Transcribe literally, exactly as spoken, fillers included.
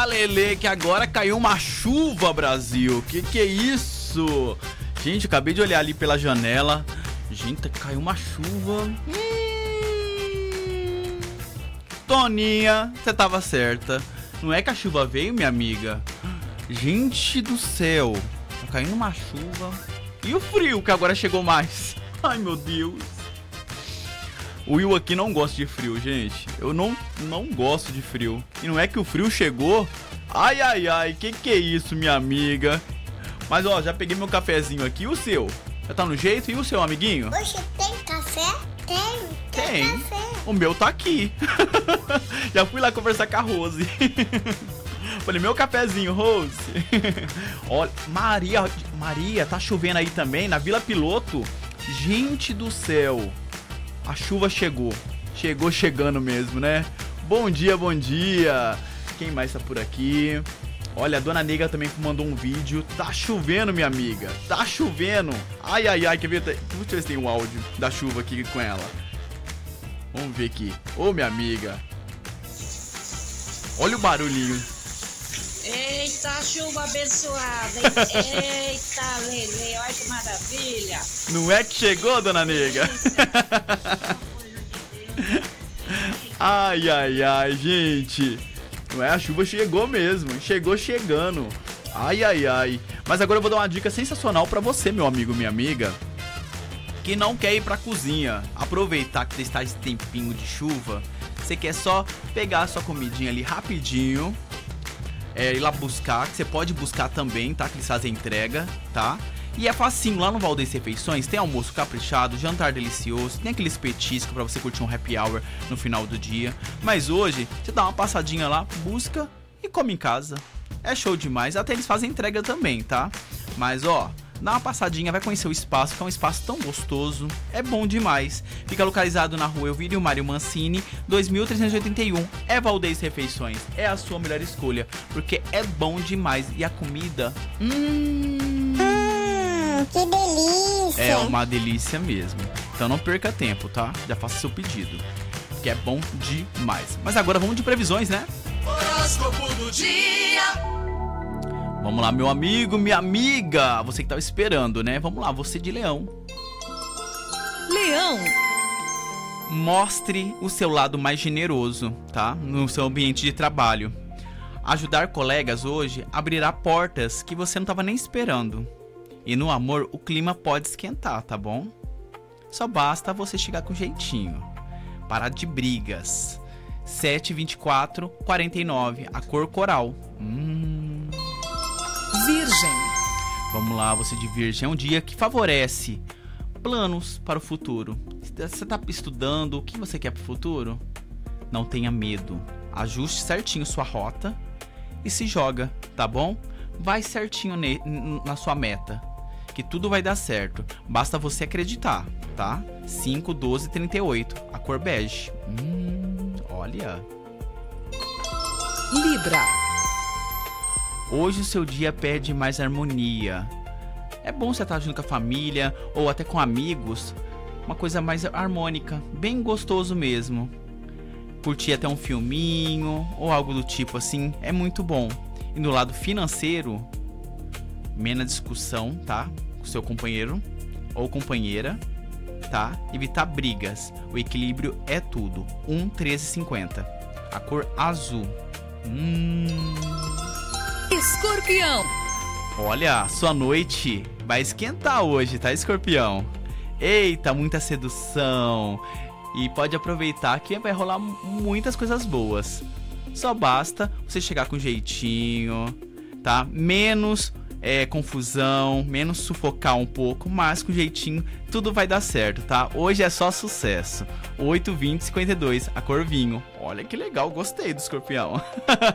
Lelê, que agora caiu uma chuva, Brasil. Que que é isso? Gente, eu acabei de olhar ali pela janela. Gente, caiu uma chuva. Hum... Toninha, você tava certa. Não é que a chuva veio, minha amiga? Gente do céu, tá caindo uma chuva. E o frio, que agora chegou mais. Ai, meu Deus. O Will aqui não gosta de frio, gente. Eu não, não gosto de frio. E não é que o frio chegou? Ai, ai, ai, que que é isso, minha amiga? Mas, ó, já peguei meu cafezinho aqui. E o seu? Já tá no jeito? E o seu, amiguinho? Você tem café? Tem. Tem, Tem. café. O meu tá aqui. Já fui lá conversar com a Rose. Falei, meu cafezinho, Rose. Olha, Maria, Maria, tá chovendo aí também na Vila Piloto. Gente do céu. A chuva chegou. Chegou chegando mesmo, né? Bom dia, bom dia. Quem mais tá por aqui? Olha, a Dona Nega também mandou um vídeo. Tá chovendo, minha amiga. Tá chovendo. Ai, ai, ai. Quer ver? Deixa eu ver se tem um áudio da chuva aqui com ela. Vamos ver aqui. Ô, minha amiga. Olha o barulhinho. Eita, chuva abençoada, hein? Eita, Lelê, olha que maravilha. Não é que chegou, Dona Nega? Ai, ai, ai, gente. Não é, a chuva chegou mesmo. Chegou chegando. Ai, ai, ai. Mas agora eu vou dar uma dica sensacional pra você, meu amigo, minha amiga, que não quer ir pra cozinha. Aproveitar que está esse tempinho de chuva. Você quer só pegar a sua comidinha ali rapidinho. É, ir lá buscar, que você pode buscar também, tá? Que eles fazem entrega, tá? E é facinho, lá no Valdez Refeições tem almoço caprichado, jantar delicioso, tem aqueles petiscos pra você curtir um happy hour no final do dia. Mas hoje, você dá uma passadinha lá, busca e come em casa. É show demais, até eles fazem entrega também, tá? Mas ó, dá uma passadinha, vai conhecer o espaço, que é um espaço tão gostoso, é bom demais. Fica localizado na rua Elvírio Mário Mancini, dois mil trezentos e oitenta e um. É Valdez Refeições, é a sua melhor escolha, porque é bom demais. E a comida, hum, Hum, que delícia. é uma delícia mesmo. Então não perca tempo, tá? Já faça seu pedido, que é bom demais. Mas agora vamos de previsões, né? Horóscopo do dia. Vamos lá, meu amigo, minha amiga. Você que tava esperando, né? Vamos lá, você de Leão. Leão, Mostre o seu lado mais generoso, tá? No seu ambiente de trabalho. Ajudar colegas hoje abrirá portas que você não tava nem esperando. E no amor, o clima pode esquentar, tá bom? Só basta você chegar com jeitinho. Parar de brigas. sete, vinte e quatro, quarenta e nove. A cor coral. Hum... Virgem, Vamos lá, você de Virgem. É um dia que favorece planos para o futuro. Você está estudando, o que você quer para o futuro? Não tenha medo. Ajuste certinho sua rota e se joga, tá bom? Vai certinho ne- na sua meta, que tudo vai dar certo. Basta você acreditar, tá? cinco, doze, trinta e oito. A cor bege. Hum, olha. Libra, Hoje o seu dia pede mais harmonia. É bom você estar junto com a família ou até com amigos. Uma coisa mais harmônica, bem gostoso mesmo. Curtir até um filminho ou algo do tipo assim, é muito bom. E no lado financeiro, menos discussão, tá? Com seu companheiro ou companheira, tá? Evitar brigas. O equilíbrio é tudo. um, treze, cinquenta. A cor azul. Hum... Escorpião, Olha, sua noite vai esquentar hoje, tá, Escorpião? Eita, muita sedução. E pode aproveitar que vai rolar muitas coisas boas. Só basta você chegar com jeitinho, tá? Menos é, confusão, menos sufocar um pouco, mas com jeitinho tudo vai dar certo, tá? Hoje é só sucesso. oito, vinte, cinquenta e dois, a cor vinho. Olha que legal, gostei do Escorpião.